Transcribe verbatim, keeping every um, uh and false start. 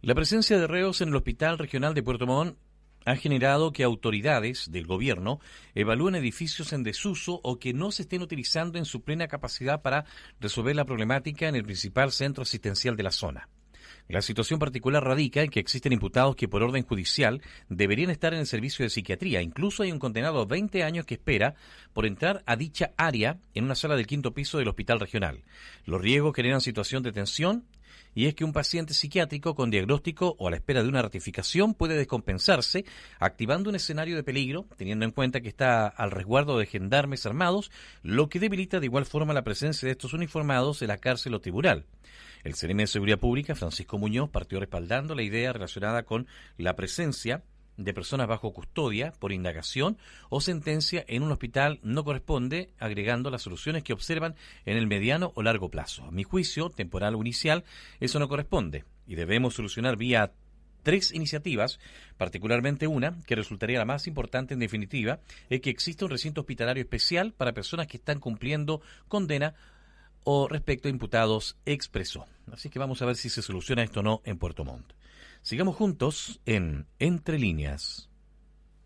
La presencia de reos en el Hospital Regional de Puerto Montt ha generado que autoridades del gobierno evalúen edificios en desuso o que no se estén utilizando en su plena capacidad para resolver la problemática en el principal centro asistencial de la zona. La situación particular radica en que existen imputados que por orden judicial deberían estar en el servicio de psiquiatría. Incluso hay un condenado a veinte años que espera por entrar a dicha área en una sala del quinto piso del hospital regional. Los riesgos generan situación de tensión, y es que un paciente psiquiátrico con diagnóstico o a la espera de una ratificación puede descompensarse, activando un escenario de peligro, teniendo en cuenta que está al resguardo de gendarmes armados, lo que debilita de igual forma la presencia de estos uniformados en la cárcel o tribunal. El C N M de Seguridad Pública, Francisco Muñoz, partió respaldando la idea relacionada con la presencia de personas bajo custodia por indagación o sentencia en un hospital no corresponde, agregando las soluciones que observan en el mediano o largo plazo. A mi juicio, temporal o inicial, eso no corresponde y debemos solucionar vía tres iniciativas, particularmente una, que resultaría la más importante en definitiva, es que existe un recinto hospitalario especial para personas que están cumpliendo condena o respecto a imputados, expresó. Así que vamos a ver si se soluciona esto o no en Puerto Montt. Sigamos juntos en Entre Líneas.